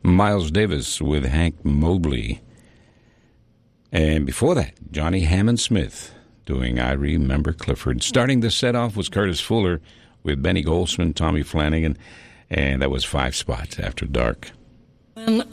Miles Davis with Hank Mobley. And before that, Johnny Hammond Smith doing I Remember Clifford. Starting the set off was Curtis Fuller with Benny Goldsman, Tommy Flanagan, and that was 5 Spots After Dark. When